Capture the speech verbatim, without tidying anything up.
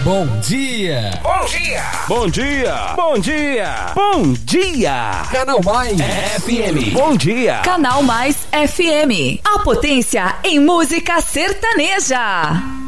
Bom dia! Bom dia! Bom dia! Bom dia! Bom dia! Canal Mais F M. Bom dia! Canal Mais F M. A potência em música sertaneja.